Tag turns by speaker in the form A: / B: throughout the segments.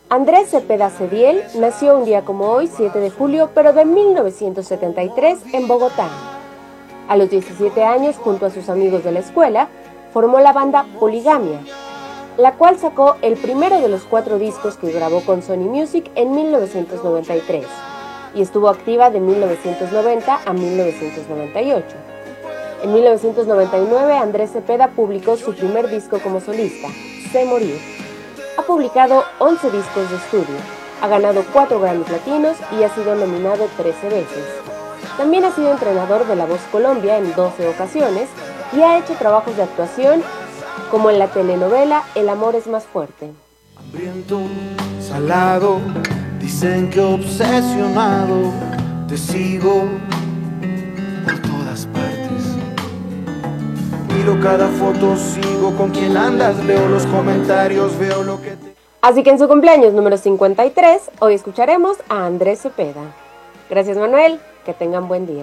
A: Andrés Cepeda Cediel nació un día como hoy, 7 de julio, pero de 1973, en Bogotá. A los 17 años, junto a sus amigos de la escuela, formó la banda Poligamia, la cual sacó el primero de los 4 discos que grabó con Sony Music en 1993, y estuvo activa de 1990 a 1998. En 1999, Andrés Cepeda publicó su primer disco como solista, Sé Morir. Ha publicado 11 discos de estudio, ha ganado 4 Grammys latinos y ha sido nominado 13 veces. También ha sido entrenador de La Voz Colombia en 12 ocasiones y ha hecho trabajos de actuación como en la telenovela El amor es más fuerte.
B: Hambriento, salado, dicen que obsesionado, te sigo por todas partes. Miro cada foto, sigo con quién andas, leo los comentarios, veo lo que te...
A: Así que en su cumpleaños número 53, hoy escucharemos a Andrés Cepeda. Gracias, Manuel, que tengan buen día.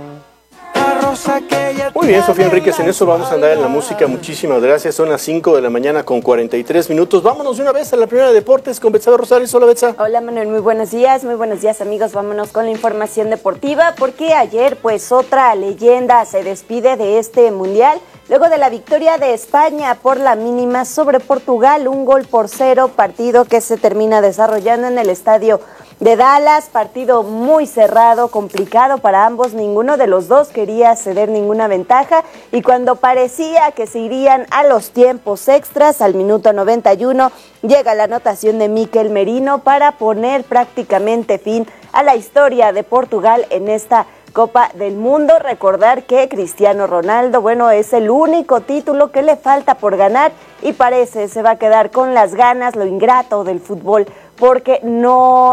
C: Muy bien, Sofía Enríquez, en eso vamos a andar en la música. Muchísimas gracias. Son las 5 de la mañana con 43 minutos. Vámonos de una vez a la primera de deportes con Betsabe Rosales. Hola, Betsa.
D: Hola, Manuel, muy buenos días, amigos. Vámonos con la información deportiva, porque ayer, pues, otra leyenda se despide de este mundial. Luego de la victoria de España por la mínima sobre Portugal, 1-0, partido que se termina desarrollando en el estadio de Dallas, partido muy cerrado, complicado para ambos, ninguno de los dos quería ceder ninguna ventaja, y cuando parecía que se irían a los tiempos extras, al minuto 91, llega la anotación de Mikel Merino para poner prácticamente fin a la historia de Portugal en esta Copa del Mundo. Recordar que Cristiano Ronaldo, bueno, es el único título que le falta por ganar y parece se va a quedar con las ganas, lo ingrato del fútbol, porque no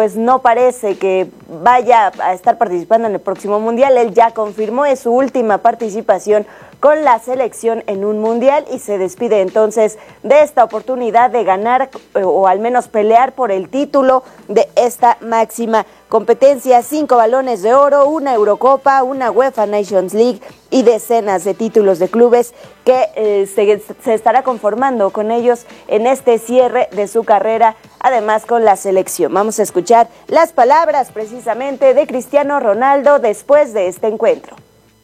D: parece que vaya a estar participando en el próximo mundial. Él ya confirmó, es su última participación con la selección en un mundial y se despide entonces de esta oportunidad de ganar o al menos pelear por el título de esta máxima competencia. 5 balones de oro, una Eurocopa, una UEFA Nations League y decenas de títulos de clubes que se estará conformando con ellos en este cierre de su carrera, además con la selección. Vamos a escuchar las palabras precisamente de Cristiano Ronaldo después de este encuentro.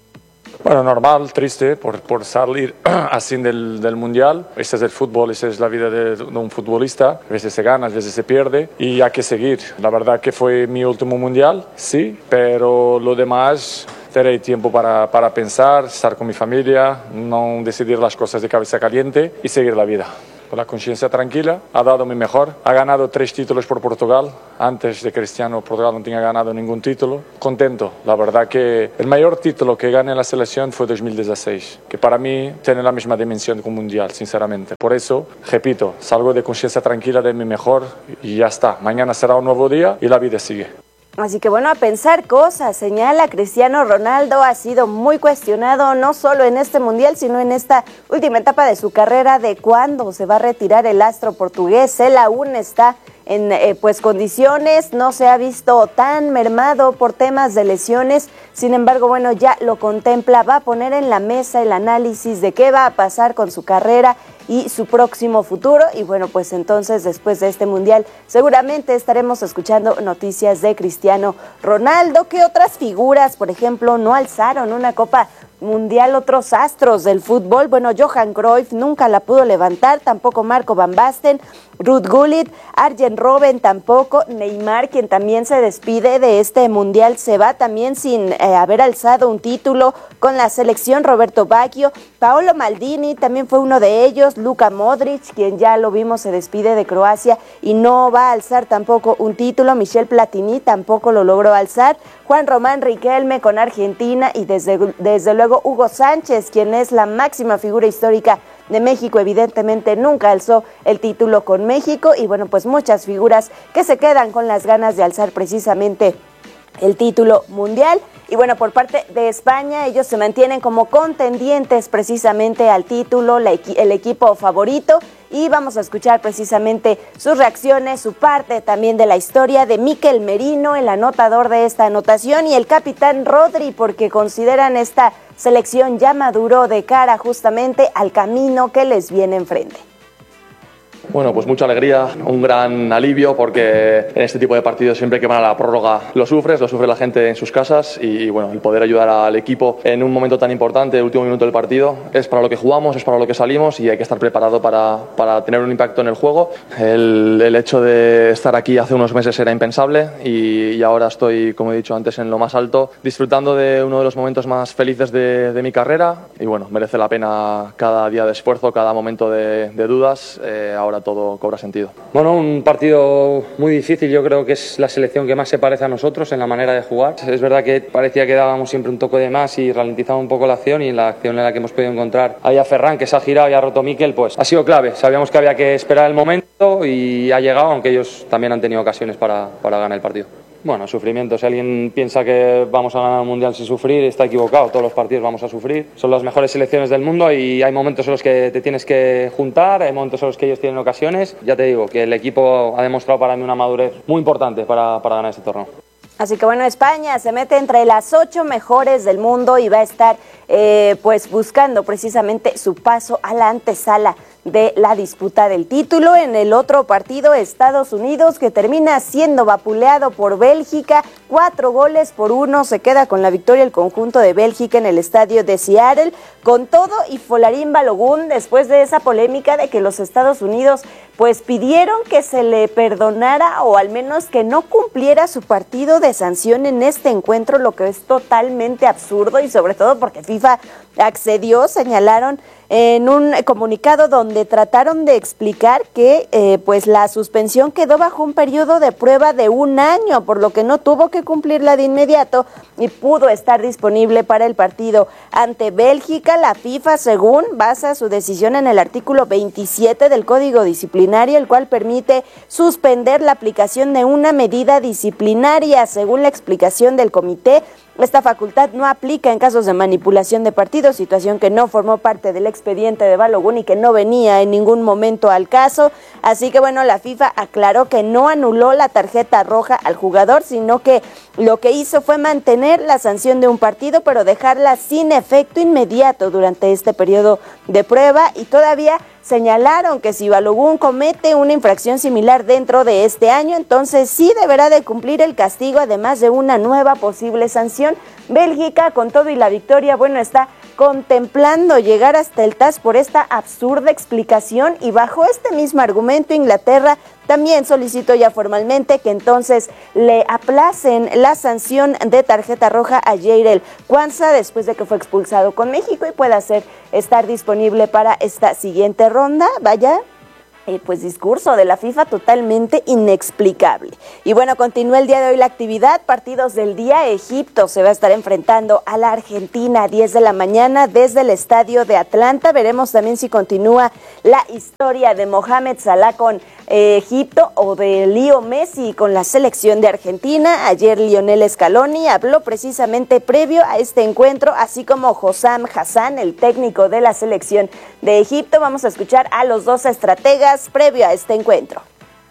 E: Bueno, normal, triste por salir así del Mundial. Este es el fútbol, esta es la vida de un futbolista. A veces se gana, a veces se pierde y hay que seguir. La verdad que fue mi último Mundial, sí, pero lo demás tendré tiempo para pensar, estar con mi familia, no decidir las cosas de cabeza caliente y seguir la vida. Con la conciencia tranquila, ha dado mi mejor, ha ganado 3 títulos por Portugal. Antes de Cristiano, Portugal no tenía ganado ningún título. Contento, la verdad que el mayor título que gané en la selección fue 2016, que para mí tiene la misma dimensión que un mundial, sinceramente. Por eso, repito, salgo de conciencia tranquila de mi mejor y ya está. Mañana será un nuevo día y la vida sigue.
D: Así que bueno, a pensar cosas, señala Cristiano Ronaldo, ha sido muy cuestionado no solo en este mundial, sino en esta última etapa de su carrera, de cuándo se va a retirar el astro portugués. Él aún está en condiciones, no se ha visto tan mermado por temas de lesiones, sin embargo, bueno, ya lo contempla, va a poner en la mesa el análisis de qué va a pasar con su carrera y su próximo futuro, y bueno, pues entonces después de este mundial seguramente estaremos escuchando noticias de Cristiano Ronaldo. ¿Qué otras figuras, por ejemplo, no alzaron una Copa Mundial? Otros astros del fútbol, bueno, Johan Cruyff nunca la pudo levantar, tampoco Marco Van Basten, Ruud Gullit, Arjen Robben tampoco, Neymar, quien también se despide de este mundial, se va también sin haber alzado un título con la selección. Roberto Baggio, Paolo Maldini también fue uno de ellos, Luka Modric, quien ya lo vimos se despide de Croacia y no va a alzar tampoco un título, Michel Platini tampoco lo logró alzar, Juan Román Riquelme con Argentina y desde luego Hugo Sánchez, quien es la máxima figura histórica de México, evidentemente nunca alzó el título con México, y bueno, pues muchas figuras que se quedan con las ganas de alzar precisamente el título mundial. Y bueno, por parte de España, ellos se mantienen como contendientes precisamente al título, el equipo favorito, y vamos a escuchar precisamente sus reacciones, su parte también de la historia de Mikel Merino, el anotador de esta anotación, y el capitán Rodri, porque consideran esta selección ya maduró de cara justamente al camino que les viene enfrente.
F: Bueno, pues mucha alegría, un gran alivio porque en este tipo de partidos siempre que van a la prórroga lo sufre la gente en sus casas y bueno, el poder ayudar al equipo en un momento tan importante, el último minuto del partido, es para lo que jugamos, es para lo que salimos y hay que estar preparado para tener un impacto en el juego. El hecho de estar aquí hace unos meses era impensable y ahora estoy, como he dicho antes, en lo más alto, disfrutando de uno de los momentos más felices de mi carrera y bueno, merece la pena cada día de esfuerzo, cada momento de dudas, ahora todo cobra sentido.
G: Bueno, un partido muy difícil, yo creo que es la selección que más se parece a nosotros en la manera de jugar. Es verdad que parecía que dábamos siempre un toque de más y ralentizaba un poco la acción y en la acción en la que hemos podido encontrar ahí a Ferran, que se ha girado y ha roto Mikel, pues ha sido clave. Sabíamos que había que esperar el momento y ha llegado, aunque ellos también han tenido ocasiones para ganar el partido. Bueno, sufrimiento. Si alguien piensa que vamos a ganar un mundial sin sufrir, está equivocado. Todos los partidos vamos a sufrir. Son las mejores selecciones del mundo y hay momentos en los que te tienes que juntar, hay momentos en los que ellos tienen ocasiones. Ya te digo que el equipo ha demostrado para mí una madurez muy importante para ganar este torneo.
D: Así que bueno, España se mete entre las 8 mejores del mundo y va a estar pues buscando precisamente su paso a la antesala de la disputa del título. En el otro partido, Estados Unidos, que termina siendo vapuleado por Bélgica, 4-1, se queda con la victoria el conjunto de Bélgica en el estadio de Seattle, con todo y Folarín Balogun, después de esa polémica de que los Estados Unidos pues pidieron que se le perdonara o al menos que no cumpliera su partido de sanción en este encuentro, lo que es totalmente absurdo y sobre todo porque FIFA accedió, señalaron en un comunicado donde trataron de explicar que pues la suspensión quedó bajo un periodo de prueba de 1 año, por lo que no tuvo que cumplirla de inmediato y pudo estar disponible para el partido ante Bélgica. La FIFA, según, basa su decisión en el artículo 27 del Código Disciplinario, el cual permite suspender la aplicación de una medida disciplinaria. Según la explicación del comité, esta facultad no aplica en casos de manipulación de partidos, situación que no formó parte del expediente de Balogun y que no venía en ningún momento al caso. Así que bueno, la FIFA aclaró que no anuló la tarjeta roja al jugador, sino que lo que hizo fue mantener la sanción de un partido, pero dejarla sin efecto inmediato durante este periodo de prueba. Y todavía señalaron que si Balogun comete una infracción similar dentro de este año, entonces sí deberá de cumplir el castigo, además de una nueva posible sanción. Bélgica, con todo y la victoria, bueno, está contemplando llegar hasta el TAS por esta absurda explicación y bajo este mismo argumento Inglaterra también solicitó ya formalmente que entonces le aplacen la sanción de tarjeta roja a Jairel Kwanzaa después de que fue expulsado con México y pueda estar disponible para esta siguiente ronda. Vaya, pues discurso de la FIFA totalmente inexplicable. Y bueno, continúa el día de hoy la actividad, partidos del día. Egipto se va a estar enfrentando a la Argentina a 10 de la mañana desde el estadio de Atlanta. Veremos también si continúa la historia de Mohamed Salah con Egipto o de Leo Messi con la selección de Argentina. Ayer Lionel Scaloni habló precisamente previo a este encuentro, así como Hossam Hassan, el técnico de la selección de Egipto. Vamos a escuchar a los dos estrategas previo a este encuentro.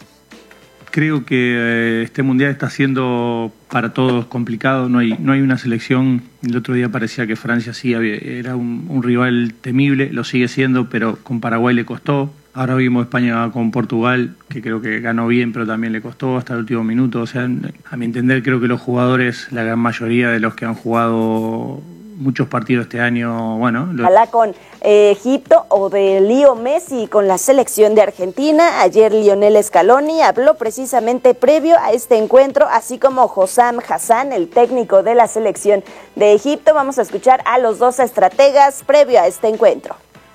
H: Creo que este mundial está siendo para todos complicado, no hay una selección. El otro día parecía que Francia sí era un rival temible, lo sigue siendo, pero con Paraguay le costó. Ahora vimos España con Portugal, que creo que ganó bien, pero también le costó hasta el último minuto. O sea, a mi entender, creo que los jugadores, la gran mayoría de los que han jugado muchos partidos este año, bueno...
D: Con Egipto o de Leo Messi con la selección de Argentina. Ayer Lionel Scaloni habló precisamente previo a este encuentro, así como Hossam Hassan, el técnico de la selección de Egipto. Vamos a escuchar a los dos estrategas previo a este encuentro.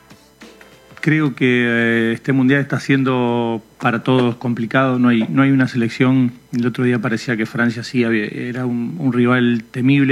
H: Creo que este mundial está siendo para todos complicado, no hay una selección. El otro día parecía que Francia sí era un rival temible.